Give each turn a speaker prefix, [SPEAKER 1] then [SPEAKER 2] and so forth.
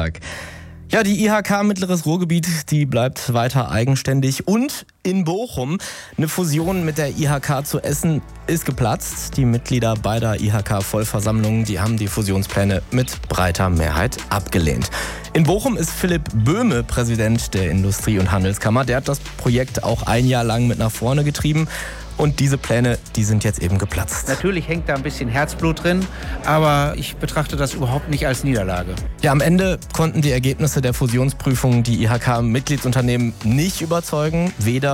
[SPEAKER 1] Freitag. Ja, die IHK Mittleres Ruhrgebiet, die bleibt weiter eigenständig. Und in Bochum, eine Fusion mit der IHK zu Essen ist geplatzt. Die Mitglieder beider IHK-Vollversammlungen, die haben die Fusionspläne mit breiter Mehrheit abgelehnt. In Bochum ist Philipp Böhme Präsident der Industrie- und Handelskammer. Der hat das Projekt auch ein Jahr lang mit nach vorne getrieben. Und diese Pläne, die sind jetzt eben geplatzt.
[SPEAKER 2] Natürlich hängt da ein bisschen Herzblut drin, aber ich betrachte das überhaupt nicht als Niederlage.
[SPEAKER 1] Ja, am Ende konnten die Ergebnisse der Fusionsprüfung die IHK-Mitgliedsunternehmen nicht überzeugen, weder